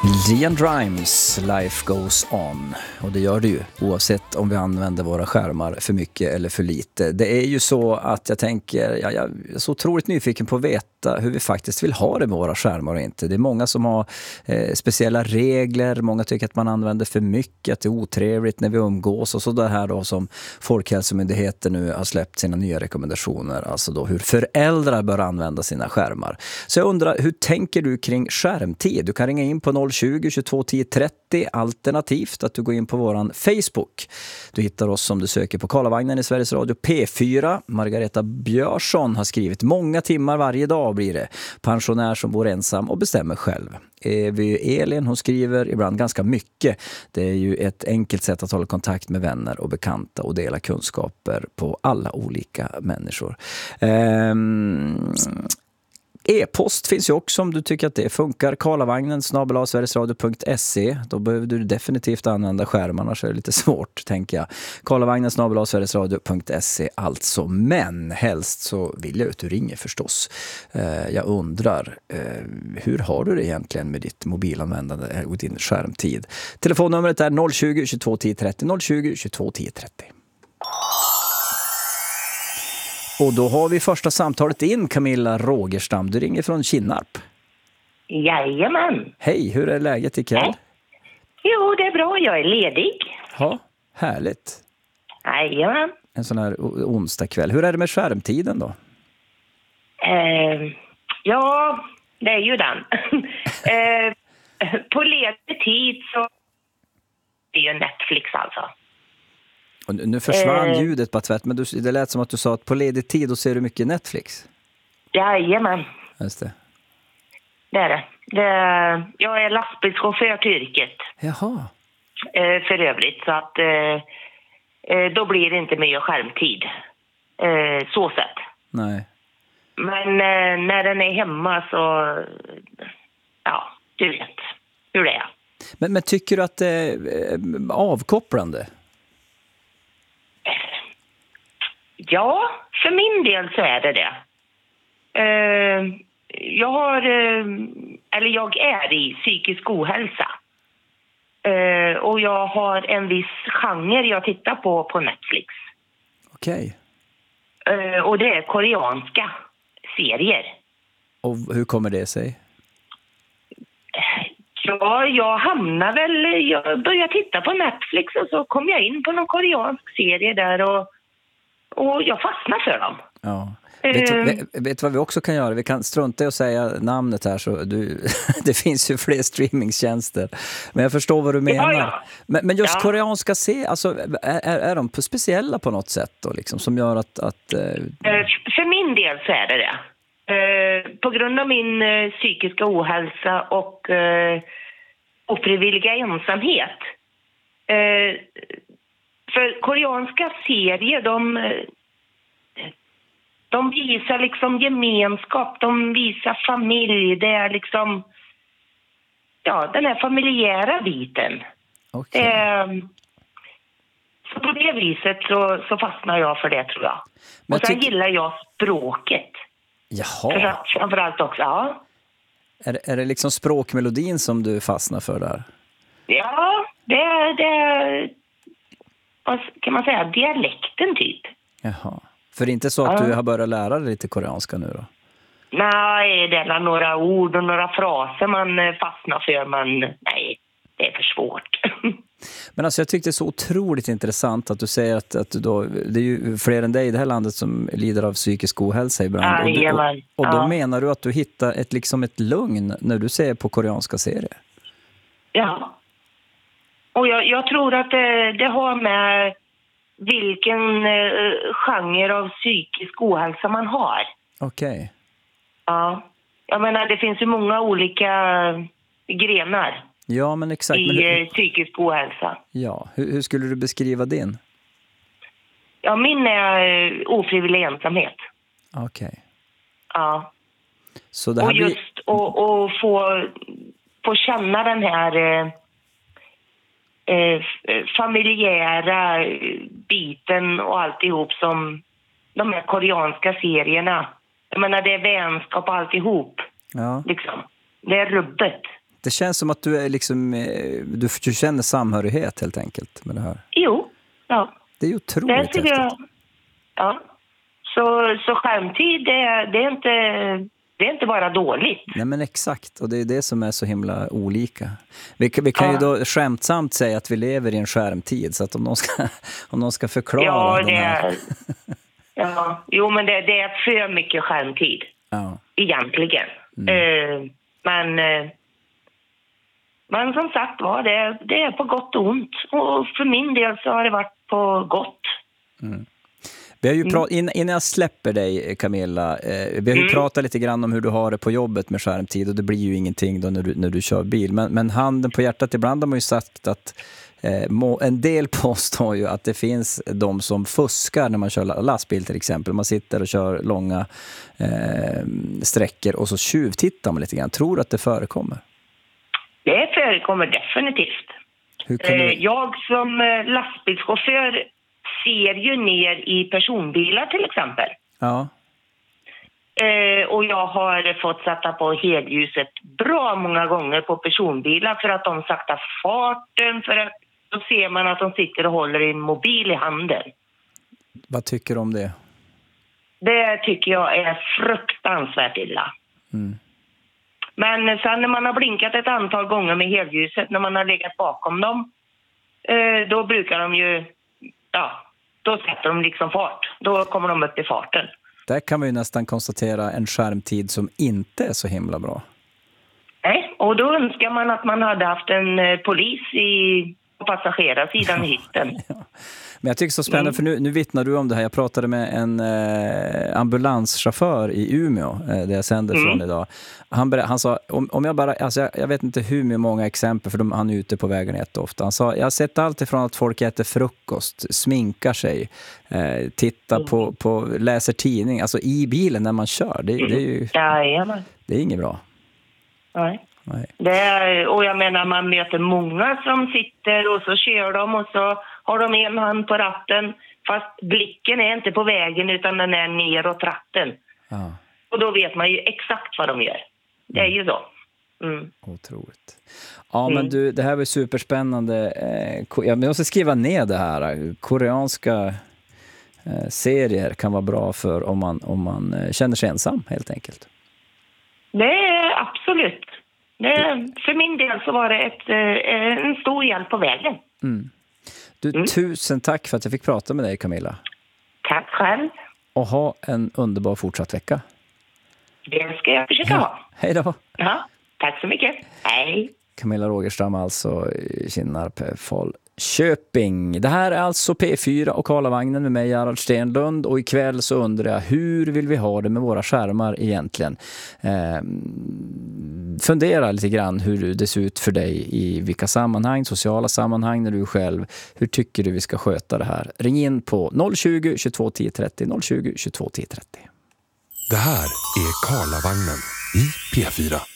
Leon Grimes, Life Goes On. Och det gör det ju, oavsett om vi använder våra skärmar för mycket eller för lite. Det är ju så att jag tänker, jag är så otroligt nyfiken på att veta hur vi faktiskt vill ha det med våra skärmar och inte. Det är många som har speciella regler, många tycker att man använder för mycket, att det är otrevligt när vi umgås och så det här då som Folkhälsomyndigheten nu har släppt sina nya rekommendationer, alltså då hur föräldrar bör använda sina skärmar. Så jag undrar, hur tänker du kring skärmtid? Du kan ringa in på 020 22 10 30, alternativt att du går in på våran Facebook. Du hittar oss som du söker på Karlavagnen i Sveriges Radio P4. Margareta Björsson har skrivit många timmar varje dag blir det. Pensionär som bor ensam och bestämmer själv. Elin, hon skriver ibland ganska mycket. Det är ju ett enkelt sätt att hålla kontakt med vänner och bekanta och dela kunskaper på alla olika människor. E-post finns ju också om du tycker att det funkar. Karlavagnen @sverigesradio.se. Då behöver du definitivt använda skärmarna, så är det lite svårt, tänker jag. Karlavagnen @sverigesradio.se alltså. Men helst så vill jag att du ringer förstås. Jag undrar, hur har du det egentligen med ditt mobilanvändande och din skärmtid? Telefonnumret är 020 22 10 30. 020 22 10 30. Och då har vi första samtalet in, Camilla Rogerstam. Du ringer från Kinnarp. Jajamän. Hej, hur är läget ikväll? Hej. Jo, det är bra. Jag är ledig. Ja, härligt. Jajamän. En sån här onsdag kväll. Hur är det med skärmtiden då? Ja, det är ju den. På ledig tid så det är ju Netflix alltså. Och nu försvann ljudet på tvätt, men det lät som att du sa att på ledig tid då ser du mycket Netflix. Jajamän. Just det. Det är det. Jag är lastbilschaufför till yrket. Jaha. För övrigt, så att då blir det inte mer skärmtid. Så sett. Nej. Men när den är hemma så, ja, du vet hur det är. Men tycker du att det är avkopplande? Ja, för min del så är det det. Jag är i psykisk ohälsa. Och jag har en viss genre jag tittar på Netflix. Okej. Och det är koreanska serier. Och hur kommer det sig? Ja, jag började titta på Netflix och så kom jag in på någon koreansk serie där och jag fastnar för dem. Ja. Vet vad vi också kan göra? Vi kan strunta i att säga namnet här, så det finns ju fler streamingtjänster. Men jag förstår vad du menar. Ja. Men just koreanska serier, alltså, är de speciella på något sätt då, liksom, som gör att... För min del så är det. På grund av min psykiska ohälsa och ofrivilliga ensamhet. För koreanska serier, de visar liksom gemenskap, de visar familj, det är liksom, ja, den här familjära biten. Okay. Så på det viset så fastnar jag för det, tror jag. Men och sen gillar jag språket. Jaha. Framförallt också, ja. Är det liksom språkmelodin som du fastnar för där? Ja, det vad kan man säga, dialekten typ. Jaha. För det är inte så att du har börjat lära dig lite koreanska nu då? Nej, det är några ord och några fraser man fastnar för, men nej, det är för svårt. Men alltså jag tyckte det är så otroligt intressant att du säger att du då, det är ju fler än dig i det här landet som lider av psykisk ohälsa ibland. Och då menar du att du hittar ett lugn när du ser på koreanska serier? Ja. Och jag tror att det har med vilken genre av psykisk ohälsa man har. Okej. Ja. Jag menar, det finns ju många olika grenar. Ja, men exakt. I psykisk ohälsa. Ja, hur skulle du beskriva din? Ja, min är ofrivillig ensamhet. Okej. Ja. Så det här och just och få känna den här familjära biten och alltihop som de här koreanska serierna. Jag menar, det är vänskap och alltihop. Ja. Liksom. Det är rubbet. Det känns som att du är liksom, du känner samhörighet helt enkelt med det här. Jo, ja. Det är ju otroligt häftigt. Ja. Så skärmtid, det är inte bara dåligt. Nej, men exakt. Och det är det som är så himla olika. Vi kan ju då skämtsamt säga att vi lever i en skärmtid. Så att om någon ska förklara den här... Jo, men det är för mycket skärmtid. Ja. Egentligen. Men som sagt var, det är på gott och ont. Och för min del så har det varit på gott. Vi har ju innan jag släpper dig, Camilla, vi har ju pratat lite grann om hur du har det på jobbet med skärmtid, och det blir ju ingenting då när du kör bil. Men handen på hjärtat, ibland har man ju sagt att en del påstår ju att det finns de som fuskar när man kör lastbil till exempel. Man sitter och kör långa sträckor och så tjuvtittar man lite grann. Tror du att det förekommer? Det förekommer definitivt. Hur kan du... Jag som lastbilschaufför ser ju ner i personbilar till exempel. Ja. Och jag har fått sätta på helhuset bra många gånger på personbilar för att de saktar farten, för att då ser man att de sitter och håller en mobil i handen. Vad tycker du om det? Det tycker jag är fruktansvärt illa. Men sen när man har blinkat ett antal gånger med helhuset, när man har legat bakom dem, då brukar de ju, då sätter de liksom fart. Då kommer de upp i farten. Där kan man ju nästan konstatera en skärmtid som inte är så himla bra. Nej, och då önskar man att man hade haft en polis på passagerarsidan i hytten. Ja. Men jag tycker det är så spännande, för nu vittnar du om det här. Jag pratade med en ambulanschaufför i Umeå, där jag sänder från idag. Han sa, om jag bara, alltså jag vet inte hur många exempel, för han är ute på vägen jätteofta. Han sa, jag har sett allt ifrån att folk äter frukost, sminkar sig, tittar på läser tidning, alltså i bilen när man kör. Det är ju, det är inget bra. Nej. Och jag menar, man möter många som sitter och så kör de och så har de en hand på ratten, fast blicken är inte på vägen utan den är neråt ratten. Och då vet man ju exakt vad de gör. Det är ju så. Otroligt. Ja, men du, det här var superspännande. Jag måste skriva ner det här. Koreanska serier kan vara bra för om man känner sig ensam helt enkelt. Det är absolut. För min del så var det en stor hjälp på vägen. Du, tusen tack för att jag fick prata med dig, Camilla. Tack själv. Och ha en underbar fortsatt vecka. Det ska jag försöka ha. Hej då. Ja, tack så mycket. Hej. Camilla Rogerstam, alltså Kinnarp, Falköping. Det här är alltså P4 och Karlavagnen med mig, Gerhard Stenlund. Och ikväll så undrar jag, hur vill vi ha det med våra skärmar egentligen? Fundera lite grann hur det ser ut för dig i vilka sammanhang, sociala sammanhang, när du själv. Hur tycker du vi ska sköta det här? Ring in på 020 22 10 30, 020 22 10 30. Det här är Karlavagnen i P4.